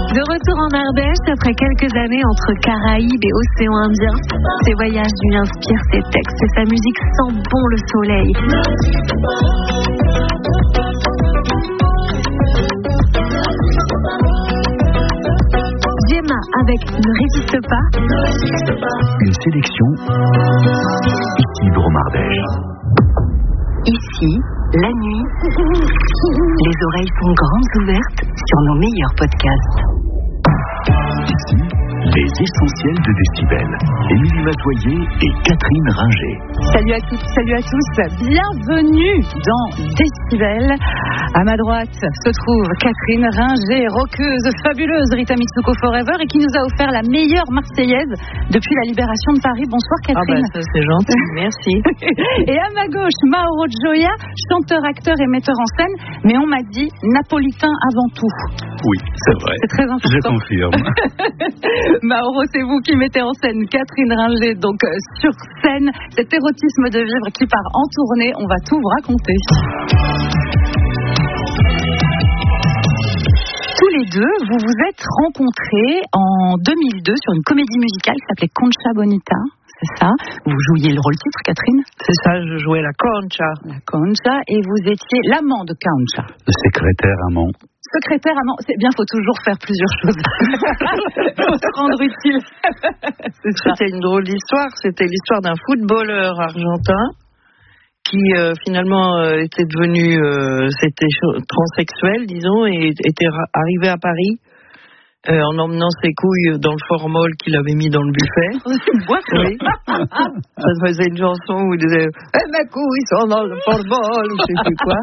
De retour en Ardèche, après quelques années entre Caraïbes et océan Indien, ses voyages lui inspirent ses textes et sa musique sent bon le soleil. Gemma avec Ne résiste pas. Une sélection ici Drôme-Ardèche. Ici, la nuit, les oreilles sont grandes ouvertes sur nos meilleurs podcasts. Ici, les essentiels de Décibel. Émilie Mazoyer et Catherine Ringer. Salut à toutes, salut à tous. Bienvenue dans Décibel. À ma droite se trouve Catherine Ringer, rockeuse, fabuleuse, Rita Mitsuko Forever, et qui nous a offert la meilleure Marseillaise depuis la libération de Paris. Bonsoir Catherine. Ah bah ça c'est gentil, merci. Et à ma gauche, Mauro Gioia, chanteur, acteur et metteur en scène, mais on m'a dit napolitain avant tout. Oui, c'est vrai. C'est très important. Je confirme. Mauro, c'est vous qui mettez en scène Catherine Ringer, donc sur scène, cet érotisme de vivre qui part en tournée. On va tout vous raconter. Tous les deux, vous vous êtes rencontrés en 2002 sur une comédie musicale qui s'appelait Concha Bonita, c'est ça? Vous jouiez le rôle-titre, Catherine? C'est ça, je jouais la Concha. La Concha, et vous étiez l'amant de Concha. Le secrétaire amant. Secrétaire amant, c'est bien, faut toujours faire plusieurs choses. Faut se rendre utile. C'était une drôle d'histoire, c'était l'histoire d'un footballeur argentin qui finalement était devenu transsexuel, disons, et était arrivé à Paris en emmenant ses couilles dans le formol qu'il avait mis dans le buffet. Oui. Ça faisait une chanson où il disait « mes couilles sont dans le formol » ou je sais plus quoi.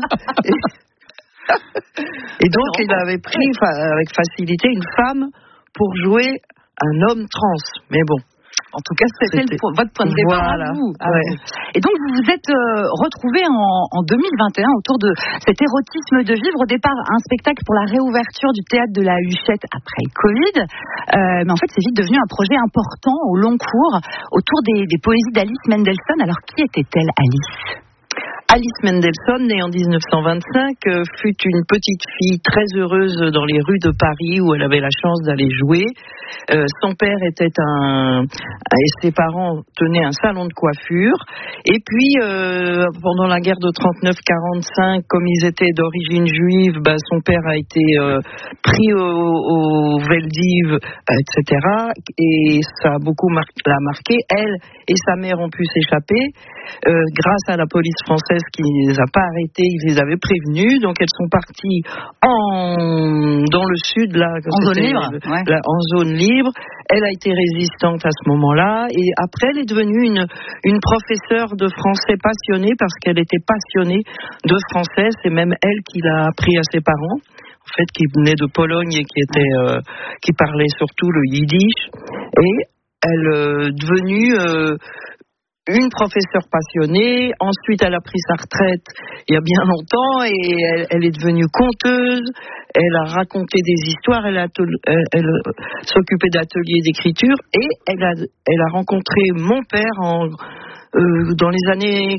Et donc il avait pris avec facilité une femme pour jouer un homme trans. Mais bon. En tout cas, c'était votre point de départ. Voilà. À vous. Ouais. Et donc, vous vous êtes retrouvés en 2021 autour de cet érotisme de vivre. Au départ, un spectacle pour la réouverture du théâtre de la Huchette après le Covid. Mais en fait, c'est vite devenu un projet important au long cours autour des poésies d'Alice Mendelssohn. Alors, qui était-elle, Alice ? Alice Mendelssohn, née en 1925, fut une petite fille très heureuse dans les rues de Paris où elle avait la chance d'aller jouer. Son père était et ses parents tenaient un salon de coiffure. Et puis, pendant la guerre de 39-45, comme ils étaient d'origine juive, son père a été pris au Veldiv, etc. Et ça a beaucoup l'a marqué. Elle et sa mère ont pu s'échapper grâce à la police française qui ne les a pas arrêtés, ils les avaient prévenus, donc elles sont parties dans le sud, là, en zone libre, ouais. En zone libre. Elle a été résistante à ce moment-là, et après elle est devenue une professeure de français passionnée, parce qu'elle était passionnée de français, c'est même elle qui l'a appris à ses parents, en fait, qui venaient de Pologne et qui parlaient surtout le yiddish, et elle est devenue une professeure passionnée. Ensuite, elle a pris sa retraite il y a bien longtemps et elle est devenue conteuse. Elle a raconté des histoires. Elle s'occupait d'ateliers d'écriture et elle a rencontré mon père dans les années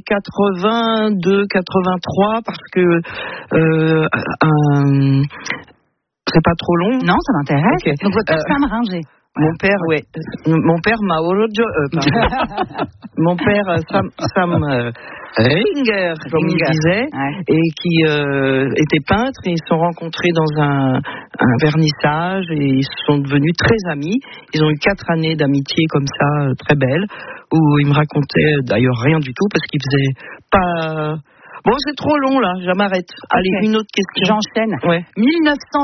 82-83 parce que c'est pas trop long. Non, ça m'intéresse. Okay. Donc votre femme Ringer. Mon père, oui. Mon père Mauro mon père Sam Ringer, comme il disait, ouais. Et qui était peintre, et ils se sont rencontrés dans un vernissage et ils sont devenus très amis. Ils ont eu 4 années d'amitié comme ça, très belle, où il me racontait d'ailleurs rien du tout parce qu'il faisait pas. Bon, c'est trop long là, je m'arrête. Allez, une autre question. J'enchaîne. Ouais. 1900